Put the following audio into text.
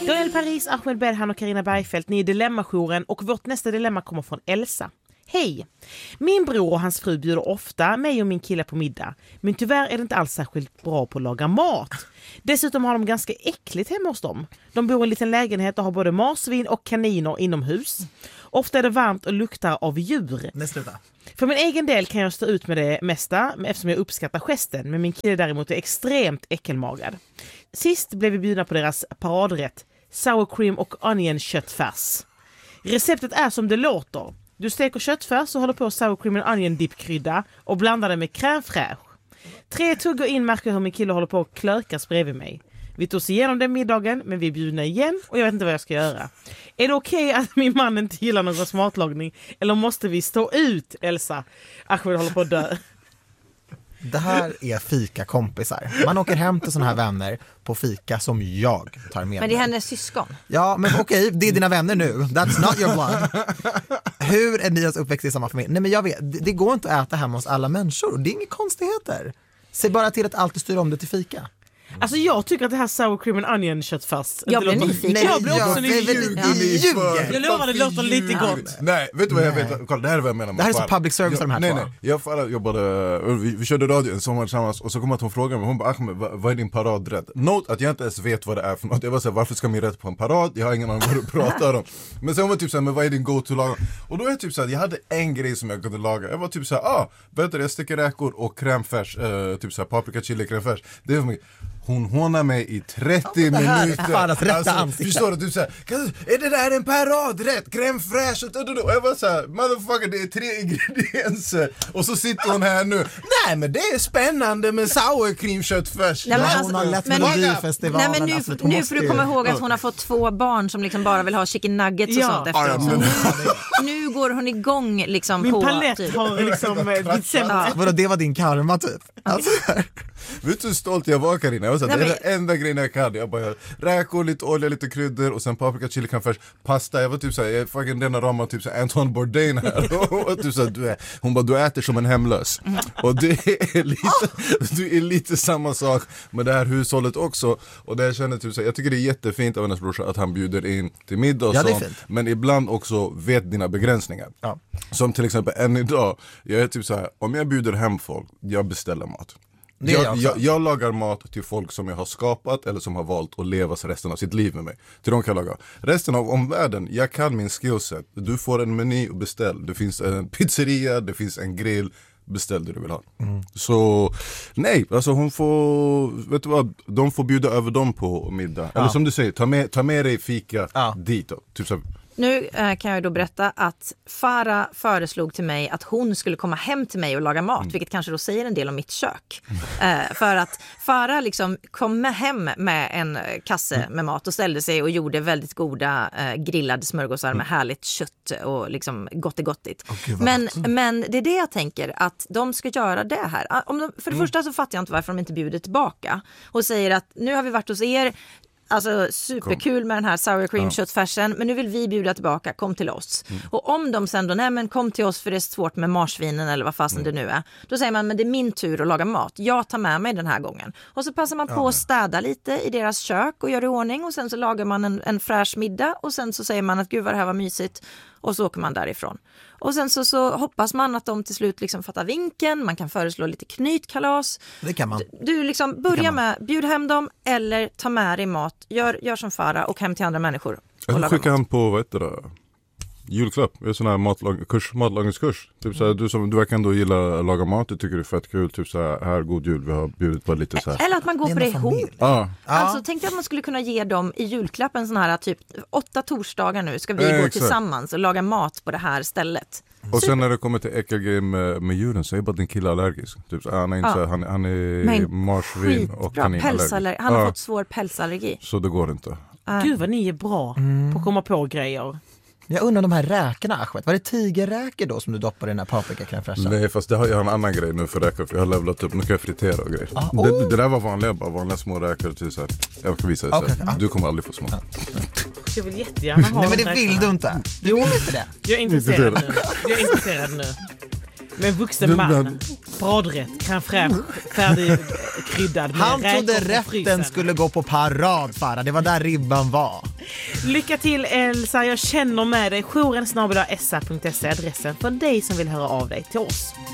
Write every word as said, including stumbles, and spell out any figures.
Daniel Paris, Ahmed Belhan och Carina Bergfeldt, ni är Dilemma-jouren och vårt nästa dilemma kommer från Elsa. Hej! Min bror och hans fru bjuder ofta mig och min kille på middag. Men tyvärr är det inte alls särskilt bra på att laga mat. Dessutom har de ganska äckligt hemma hos dem. De bor i en liten lägenhet och har både marsvin och kaniner inomhus. Ofta är det varmt och luktar av djur. Näsluta. För min egen del kan jag stå ut med det mesta eftersom jag uppskattar gesten. Men min kille däremot är extremt äckelmagad. Sist blev vi bjudna på deras paradrätt. Sour cream och onion köttfärs. Receptet är som det låter. Du steker köttfärs och håller på sour cream och onion dip-krydda och blandar det med crème fraîche. Tre tuggor in märker hur min kille håller på att klökas bredvid mig. Vi tog oss igenom den middagen, men vi är bjudna igen och jag vet inte vad jag ska göra. Är det okej okay att min man inte gillar någon smatlagning? Eller måste vi stå ut, Elsa? Ahmed håller på att dö. Det här är fika-kompisar. Man åker hem till såna här vänner på fika som jag tar med. Men det är hennes syskon. Ja, men okej, det är dina vänner nu. That's not your blood. Hur är ni uppväxt i samma familj? Nej, men jag vet, det, det går inte att äta hemma hos alla människor. Det är inga konstigheter. Se bara till att alltid styra om det till fika. Alltså jag tycker att det här sour cream and onion köttfärs. Jag blir nyfiken. Nej, jag blir också jag, nyfiken. ljuger. Jag lovar, det låter lite gott. Nej, vet du vad jag vet? Kolla, det här är vad jag menar med Det här är så Farah. public service av de här Nej, två. nej. Jag och Farah jobbade, vi, vi körde radio en sommar tillsammans och så kom att hon frågade mig, hon bara, Ahmed, vad, vad är din paradrätt? Note att jag inte ens vet vad det är för något. Jag var såhär, varför ska min rätt på en parad? Jag har ingen aning vad du pratar om. Men sen var jag typ såhär, men vad är din go-to-lag? Och då är jag typ såhär, jag hade en grej som jag kunde laga. Jag var typ såhär, ah, vet du, jag sticker räkor och crème eh, typ såhär paprika, chili, crème fraîche. Det är för mig. Hon hånar mig i trettio Ja, det här minuter. är Farahs rätta alltså, ansikte. förstår du? Du säger, är det där en paradrätt? Crème fraîche? Och jag var såhär, motherfucker, det är tre ingredienser. Och så sitter hon här nu. Nej, men det är spännande med sour cream köttfärs. Nej, men Ja, alltså, hon har lätt men- Melodifestivalen. Nej, men nu, alltså, hon nu måste får du ju- komma ihåg att hon har fått två barn som liksom bara vill ha chicken nuggets och Ja. sånt efteråt. Ja, ja, men- Nu går hon igång liksom Min på... palett typ. har liksom eh, blivit sämre. Ja. Vadå, det var din karma typ? Alltså, Vet du hur stolt jag var, Carina? Jag var så här, Nej, det är men- den enda grejen jag kan. Jag bara gör räkor, lite olja, lite kryddor och sen paprika, chili, crème fraîche, pasta. Jag var typ såhär, jag är fucking denna ramar typ såhär Antoine Bourdain här. Och typ såhär, du är, hon bara, du äter som en hemlös. Och det är lite, du är lite samma sak med det här hushållet också. Och det jag känner typ såhär, jag tycker det är jättefint av hennes brorsa att han bjuder in till middag och Ja, det är sånt. fint. Men ibland också vet dina begränsningar. Ja. Som till exempel än idag, jag är typ såhär, om jag bjuder hem folk, jag beställer mat. Det är jag Jag, också. jag, jag lagar mat till folk som jag har skapat eller som har valt att leva resten av sitt liv med mig. Till de kan jag laga. Resten av omvärlden, jag kan min skillset. Du får en meny och beställ. Det finns en pizzeria, det finns en grill. Beställ det du vill ha. Mm. Så nej, alltså hon får, vet du vad, de får bjuda över dem på middag. Ja. Eller som du säger, ta med, ta med dig fika Ja. dit då. Typ så. Nu eh, kan jag då berätta att Farah föreslog till mig att hon skulle komma hem till mig och laga mat, mm. vilket kanske då säger en del om mitt kök. Eh, för att Farah liksom kom med hem med en kasse med mat och ställde sig och gjorde väldigt goda eh, grillade smörgåsar med härligt kött och liksom gottigottigt. Oh, men, men det är det jag tänker, att de ska göra det här. Om de, för det mm. första så fattar jag inte varför de inte bjuder tillbaka och säger att nu har vi varit hos er. Alltså superkul med den här sour cream Ja. köttfärsen, men nu vill vi bjuda tillbaka, kom till oss. Mm. Och om de sen då, nej men kom till oss för det är svårt med marsvinen eller vad fasen mm. det nu är. Då säger man, men det är min tur att laga mat. Jag tar med mig den här gången. Och så passar man på ja. att städa lite i deras kök och gör i ordning. Och sen så lagar man en, en fräsch middag. Och sen så säger man att gud vad det här var mysigt. Och så åker man därifrån. Och sen så, så hoppas man att de till slut liksom fattar vinken. Man kan föreslå lite knytkalas. Det kan man. Du, du liksom börja med, bjud hem dem eller ta med dig mat. Gör, gör som Farah och hem till andra människor. Jag skickar han på, vad heter det? Julklapp, det är sån här matlag- kurs, matlagningskurs. Typ såhär, du, som, du verkar ändå gilla att laga mat, du tycker det är fett kul. Typ såhär, här, god jul, vi har bjudit på lite så här. Eller att man går på det ihop. Ja. Alltså tänk dig att man skulle kunna ge dem i julklapp en sån här typ åtta torsdagar nu ska vi Eh, gå exakt. tillsammans och laga mat på det här stället. Och sen när det kommer till äckelgrej med, med djuren så är bara din kille allergisk. Typ, så, han är, inte, Ja. så, han, han är Men marsvin och skitbra. kaninallergisk. Pälsallergi. Han har Ja, fått svår pälsallergi. så det går inte. Äh. Gud vad ni är bra på att komma på grejer. Jag undrar de här räkorna, Ahmed. Var det tigerräkor då som du doppar i den här paprika-crème-fräschen? Nej, fast det har jag en annan grej nu för räkor. För jag har levlat upp, nu kan jag fritera och grejer. Ah, det, oh. det där var vanliga, bara vanliga små räkor. Till så här. Jag kan visa dig Okay, sen. ah. Du kommer aldrig få små. Jag vill jättegärna ha Nej, men det de vill räkorna. du inte. Du vill inte det. Jag är intresserad nu. Jag är intresserad nu. Med en vuxen man. Bradrätt, crème fraîche, färdig kryddad med Han räkor trodde från rätten frysen. skulle gå på parad, Farah. Det var där ribban var. Lycka till Elsa, jag känner med dig. Jouren snabel-a s a punkt se adressen för dig som vill höra av dig till oss.